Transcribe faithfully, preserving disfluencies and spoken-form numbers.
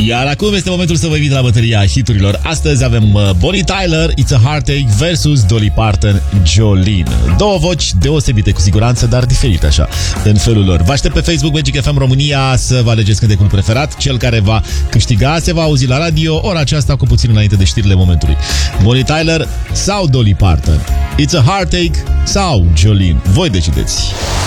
Iar acum este momentul să vă invit la bătălia hiturilor. Astăzi avem Bonnie Tyler, It's a Heartache versus Dolly Parton, Jolene. Două voci deosebite cu siguranță, dar diferite așa, în felul lor. Vă aștept pe Facebook Magic F M România să vă alegeți cântecul preferat. Cel care va câștiga se va auzi la radio ora aceasta cu puțin înainte de știrile momentului. Bonnie Tyler sau Dolly Parton? It's a Heartache sau Jolene? Voi decideți.